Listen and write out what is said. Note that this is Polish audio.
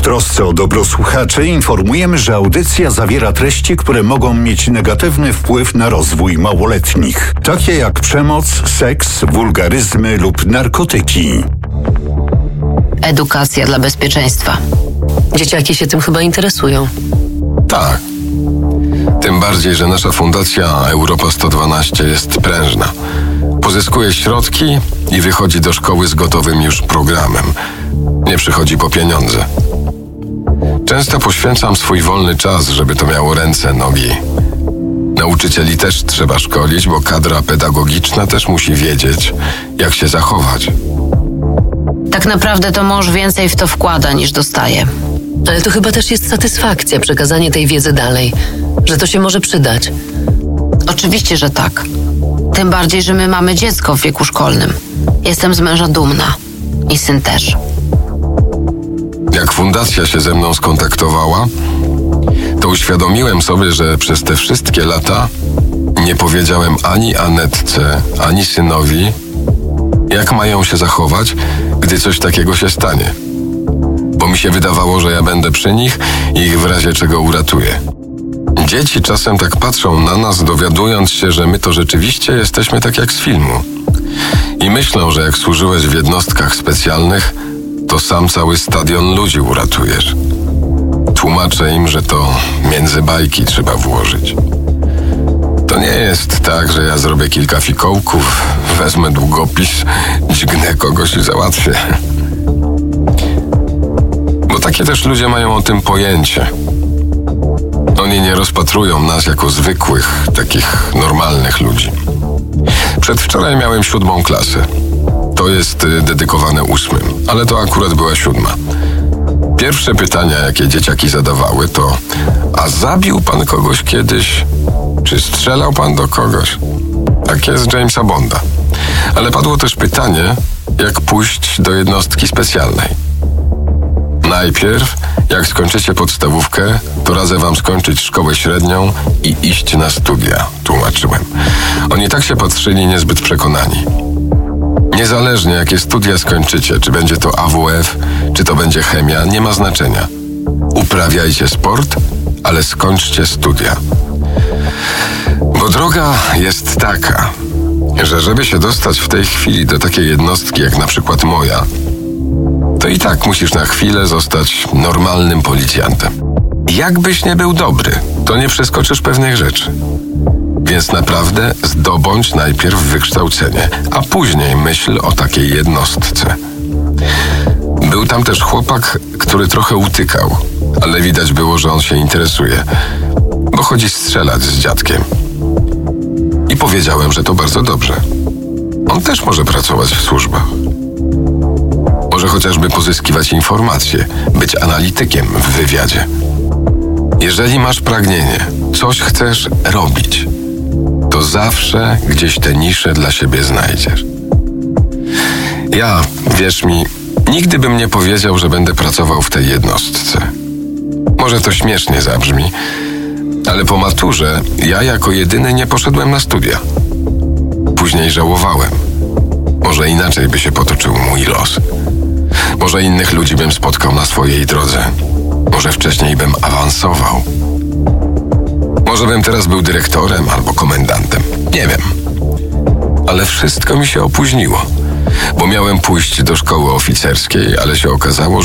trosce o dobro słuchaczy informujemy, że audycja zawiera treści, które mogą mieć negatywny wpływ na rozwój małoletnich, takie jak przemoc, seks, wulgaryzmy lub narkotyki. Edukacja dla bezpieczeństwa. Dzieciaki się tym chyba interesują. Tak. Tym bardziej, że nasza fundacja Europa 112 jest prężna. Pozyskuje środki i wychodzi do szkoły z gotowym już programem. Nie przychodzi po pieniądze. Często poświęcam swój wolny czas, żeby to miało ręce, nogi. Nauczycieli też trzeba szkolić, bo kadra pedagogiczna też musi wiedzieć, jak się zachować. Tak naprawdę to mąż więcej w to wkłada, niż dostaje. Ale to chyba też jest satysfakcja, przekazanie tej wiedzy dalej, że to się może przydać. Oczywiście, że tak. Tym bardziej, że my mamy dziecko w wieku szkolnym. Jestem z męża dumna. I syn też. Jak fundacja się ze mną skontaktowała, to uświadomiłem sobie, że przez te wszystkie lata nie powiedziałem ani Anetce, ani synowi, jak mają się zachować, gdy coś takiego się stanie. Bo mi się wydawało, że ja będę przy nich i ich w razie czego uratuję. Dzieci czasem tak patrzą na nas, dowiadując się, że my to rzeczywiście jesteśmy tak jak z filmu. I myślą, że jak służyłeś w jednostkach specjalnych, to sam cały stadion ludzi uratujesz. Tłumaczę im, że to między bajki trzeba włożyć. To nie jest tak, że ja zrobię kilka fikołków, wezmę długopis, dźgnę kogoś i załatwię. Bo takie też ludzie mają o tym pojęcie. Oni nie rozpatrują nas jako zwykłych, takich normalnych ludzi. Przedwczoraj miałem 7. klasę. To jest dedykowane 8, ale to akurat była 7. Pierwsze pytania, jakie dzieciaki zadawały, to: a zabił pan kogoś kiedyś? Czy strzelał pan do kogoś? Takie z Jamesa Bonda. Ale padło też pytanie, jak pójść do jednostki specjalnej. Najpierw, jak skończycie podstawówkę, to radzę wam skończyć szkołę średnią i iść na studia, tłumaczyłem. Oni tak się patrzyli niezbyt przekonani. Niezależnie jakie studia skończycie, czy będzie to AWF, czy to będzie chemia, nie ma znaczenia. Uprawiajcie sport, ale skończcie studia. Bo droga jest taka, że żeby się dostać w tej chwili do takiej jednostki jak na przykład moja, to i tak musisz na chwilę zostać normalnym policjantem. Jakbyś nie był dobry, to nie przeskoczysz pewnych rzeczy. Więc naprawdę zdobądź najpierw wykształcenie, a później myśl o takiej jednostce. Był tam też chłopak, który trochę utykał, ale widać było, że on się interesuje, bo chodzi strzelać z dziadkiem. I powiedziałem, że to bardzo dobrze. On też może pracować w służbach. Może chociażby pozyskiwać informacje, być analitykiem w wywiadzie. Jeżeli masz pragnienie, coś chcesz robić, to zawsze gdzieś te nisze dla siebie znajdziesz. Ja, wierz mi, nigdy bym nie powiedział, że będę pracował w tej jednostce. Może to śmiesznie zabrzmi, ale po maturze ja jako jedyny nie poszedłem na studia. Później żałowałem. Może inaczej by się potoczył mój los. Może innych ludzi bym spotkał na swojej drodze. Może wcześniej bym awansował. Może bym teraz był dyrektorem albo komendantem. Nie wiem. Ale wszystko mi się opóźniło, bo miałem pójść do szkoły oficerskiej, ale się okazało,